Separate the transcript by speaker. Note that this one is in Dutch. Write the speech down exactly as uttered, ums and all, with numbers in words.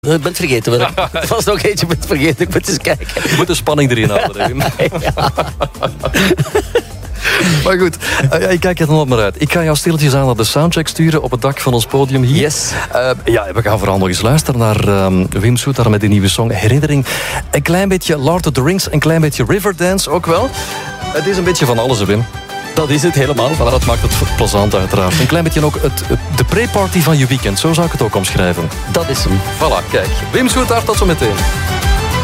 Speaker 1: Ik ben het vergeten. Er was nog eentje, ik ben het vergeten. Ik moet eens kijken.
Speaker 2: Je moet de spanning erin houden.
Speaker 1: Ja.
Speaker 2: Maar goed, uh, ik kijk er dan op maar uit. Ik ga jou stilletjes aan naar de soundcheck sturen op het dak van ons podium hier.
Speaker 1: Yes.
Speaker 2: Uh, ja, we gaan vooral nog eens luisteren naar um, Wim Soetar met die nieuwe song Herinnering. Een klein beetje Lord of the Rings, een klein beetje Riverdance ook wel. Het is een beetje van alles, hè, Wim.
Speaker 1: Dat is het helemaal.
Speaker 2: Maar dat maakt het plezant uiteraard. Een klein beetje ook het, het, de pre-party van je weekend. Zo zou ik het ook omschrijven.
Speaker 1: Dat is hem.
Speaker 2: Voilà, kijk. Wim Soetar, tot zo meteen.